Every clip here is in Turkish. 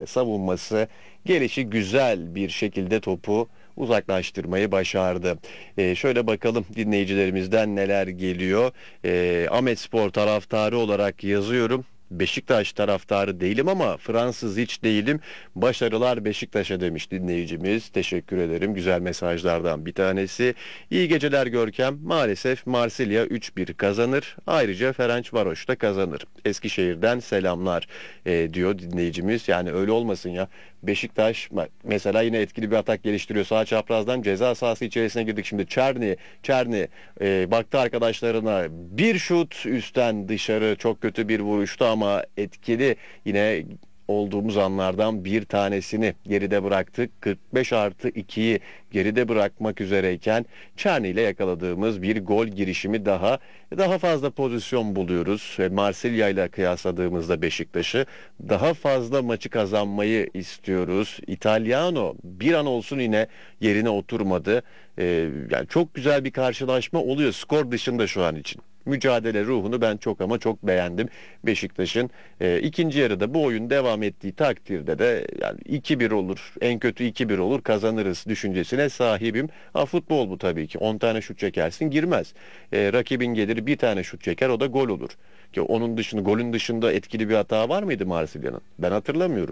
savunması gelişi güzel bir şekilde topu uzaklaştırmayı başardı. Şöyle bakalım dinleyicilerimizden neler geliyor. Ahmetspor taraftarı olarak yazıyorum. Beşiktaş taraftarı değilim ama Fransız hiç değilim. Başarılar Beşiktaş'a demiş dinleyicimiz. Teşekkür ederim. Güzel mesajlardan bir tanesi. İyi geceler Görkem. Maalesef Marsilya 3-1 kazanır. Ayrıca Ferencvaroş da kazanır. Eskişehir'den selamlar diyor dinleyicimiz. Yani öyle olmasın ya. Beşiktaş mesela yine etkili bir atak geliştiriyor. Sağ çaprazdan ceza sahası içerisine girdik. Şimdi Çerni baktı arkadaşlarına, bir şut üstten dışarı, çok kötü bir vuruştu ama etkili, yine olduğumuz anlardan bir tanesini geride bıraktık. 45+2'yi geride bırakmak üzereyken Çerni ile yakaladığımız bir gol girişimi daha fazla pozisyon buluyoruz. Marsilya ile kıyasladığımızda Beşiktaş'ı daha fazla maçı kazanmayı istiyoruz. Italiano bir an olsun yine yerine oturmadı. Yani çok güzel bir karşılaşma oluyor skor dışında şu an için. Mücadele ruhunu ben çok ama çok beğendim Beşiktaş'ın. İkinci yarıda bu oyun devam ettiği takdirde de yani 2-1 olur, en kötü 2-1 olur, kazanırız düşüncesine sahibim. Futbol bu tabii ki. 10 tane şut çekersin, girmez. Rakibin gelir bir tane şut çeker, o da gol olur. Ki onun dışında, golün dışında etkili bir hata var mıydı Marsilya'nın? Ben hatırlamıyorum.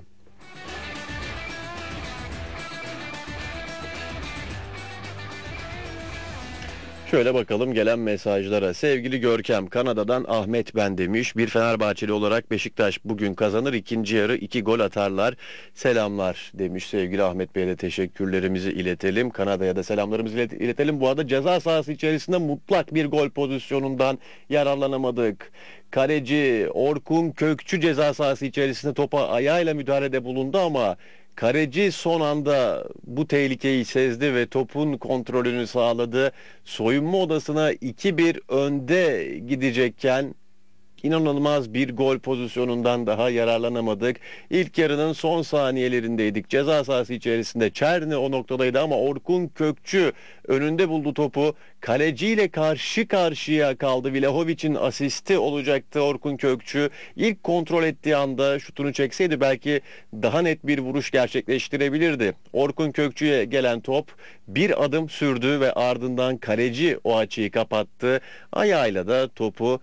Şöyle bakalım gelen mesajlara. Sevgili Görkem, Kanada'dan Ahmet ben demiş. Bir Fenerbahçeli olarak Beşiktaş bugün kazanır. İkinci yarı 2 gol atarlar. Selamlar demiş sevgili Ahmet Bey'e de teşekkürlerimizi iletelim. Kanada'ya da selamlarımızı iletelim. Bu arada ceza sahası içerisinde mutlak bir gol pozisyonundan yararlanamadık. Kaleci Orkun Kökçü ceza sahası içerisinde topa ayağıyla müdahalede bulundu ama kaleci son anda bu tehlikeyi sezdi ve topun kontrolünü sağladı. Soyunma odasına 2-1 önde gidecekken İnanılmaz bir gol pozisyonundan daha yararlanamadık. İlk yarının son saniyelerindeydik. Ceza sahası içerisinde Çerni o noktadaydı ama Orkun Kökçü önünde buldu topu. Kaleciyle karşı karşıya kaldı. Vlahovic'in asisti olacaktı Orkun Kökçü. İlk kontrol ettiği anda şutunu çekseydi belki daha net bir vuruş gerçekleştirebilirdi. Orkun Kökçü'ye gelen top bir adım sürdü ve ardından kaleci o açıyı kapattı. Ayağıyla da topu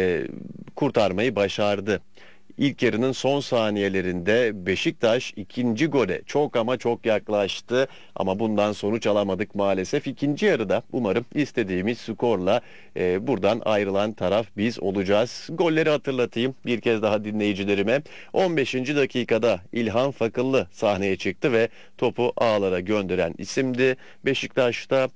kurtarmayı başardı. İlk yarının son saniyelerinde Beşiktaş ikinci gole çok ama çok yaklaştı ama bundan sonuç alamadık maalesef. İkinci yarıda umarım istediğimiz skorla buradan ayrılan taraf biz olacağız. Golleri hatırlatayım bir kez daha dinleyicilerime. 15. dakikada İlhan Fakıllı sahneye çıktı ve topu ağlara gönderen isimdi. Beşiktaş'ta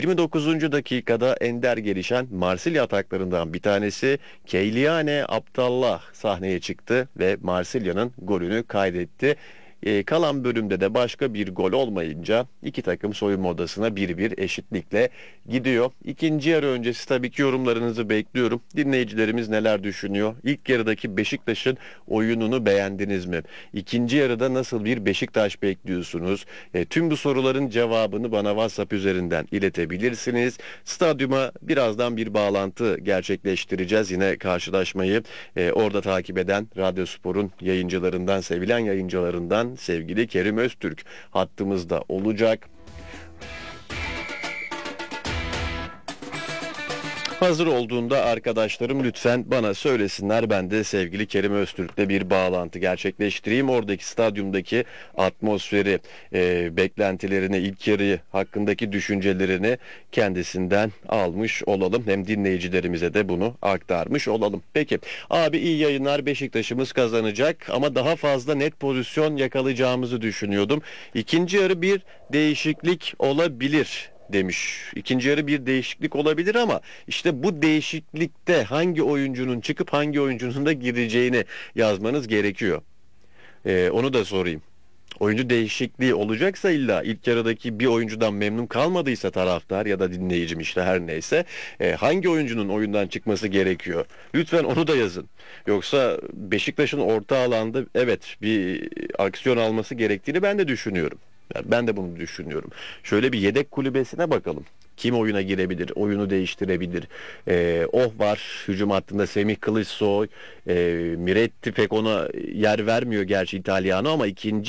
29. dakikada ender gelişen Marsilya ataklarından bir tanesi Keyliane Abdallah sahneye çıktı ve Marsilya'nın golünü kaydetti. Kalan bölümde de başka bir gol olmayınca iki takım soyunma odasına 1-1 eşitlikle gidiyor. İkinci yarı öncesi tabii ki yorumlarınızı bekliyorum. Dinleyicilerimiz neler düşünüyor? İlk yarıdaki Beşiktaş'ın oyununu beğendiniz mi? İkinci yarıda nasıl bir Beşiktaş bekliyorsunuz? Tüm bu soruların cevabını bana WhatsApp üzerinden iletebilirsiniz. Stadyuma birazdan bir bağlantı gerçekleştireceğiz. Yine karşılaşmayı orada takip eden Radyospor'un yayıncılarından, sevilen yayıncılarından sevgili Kerim Öztürk hattımızda olacak. Hazır olduğunda arkadaşlarım lütfen bana söylesinler. Ben de sevgili Kerim Öztürk'le bir bağlantı gerçekleştireyim. Oradaki stadyumdaki atmosferi, beklentilerini, ilk yarı hakkındaki düşüncelerini kendisinden almış olalım. Hem dinleyicilerimize de bunu aktarmış olalım. Peki abi, iyi yayınlar, Beşiktaş'ımız kazanacak ama daha fazla net pozisyon yakalayacağımızı düşünüyordum. İkinci yarı bir değişiklik olabilir demiş. İkinci yarı bir değişiklik olabilir ama işte bu değişiklikte hangi oyuncunun çıkıp hangi oyuncunun da gireceğini yazmanız gerekiyor. Onu da sorayım. Oyuncu değişikliği olacaksa, illa ilk yarıdaki bir oyuncudan memnun kalmadıysa taraftar ya da dinleyicim, işte her neyse, hangi oyuncunun oyundan çıkması gerekiyor? Lütfen onu da yazın. Yoksa Beşiktaş'ın orta alanda evet bir aksiyon alması gerektiğini ben de düşünüyorum. Yani ben de bunu düşünüyorum. Şöyle bir yedek kulübesine bakalım. Kim oyuna girebilir, oyunu değiştirebilir? Var hücum hattında Semih Kılıçsoy, Miretti pek ona yer vermiyor gerçi, İtalyano, ama ikinci